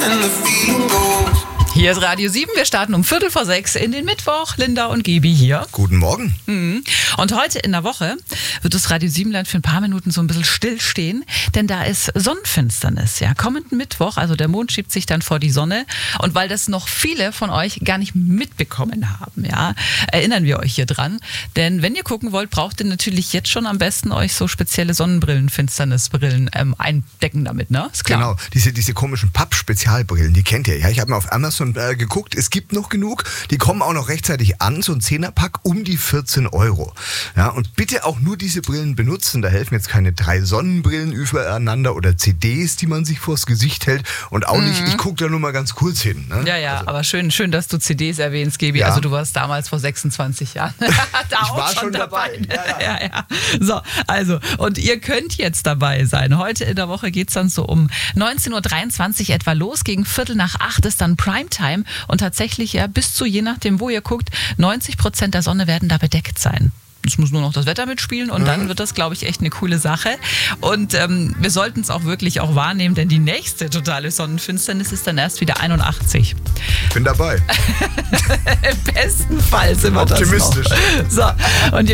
Hier ist Radio 7, wir starten um 5:45 in den Mittwoch. Linda und Gebi hier. Guten Morgen. Und heute in der Woche wird das Radio 7-Land für ein paar Minuten so ein bisschen stillstehen, denn da ist Sonnenfinsternis. Ja, kommenden Mittwoch, also der Mond schiebt sich dann vor die Sonne. Und weil das noch viele von euch gar nicht mitbekommen haben, ja, erinnern wir euch hier dran. Denn wenn ihr gucken wollt, braucht ihr natürlich jetzt schon am besten euch so spezielle Sonnenbrillen, Finsternisbrillen eindecken damit, ne? Ist klar. Genau, diese komischen Papp-Spezialbrillen, die kennt ihr. Ja, ich habe mal auf Amazon geguckt, es gibt noch genug. Die kommen auch noch rechtzeitig an, so ein 10er-Pack um die 14 €. Ja, und bitte auch nur diese Brillen benutzen. Da helfen jetzt keine 3 Sonnenbrillen übereinander oder CDs, die man sich vors Gesicht hält. Und auch nicht, ich gucke da nur mal ganz kurz hin. Ne? Ja, also. Aber schön, dass du CDs erwähnst, Gebi. Ja. Also du warst damals vor 26 Jahren. Da ich war schon dabei. Ja. So, also, und ihr könnt jetzt dabei sein. Heute in der Woche geht es dann so um 19:23 Uhr etwa los. Gegen 7:45 ist dann Primetime. Und tatsächlich, ja, bis zu, je nachdem, wo ihr guckt, 90% der Sonne werden da bedeckt sein. Es muss nur noch das Wetter mitspielen und dann wird das, glaube ich, echt eine coole Sache. Und wir sollten es auch wirklich auch wahrnehmen, denn die nächste totale Sonnenfinsternis ist dann erst wieder 81. Bin dabei. Im besten Fall sind wir optimistisch. Das noch. So, und ihr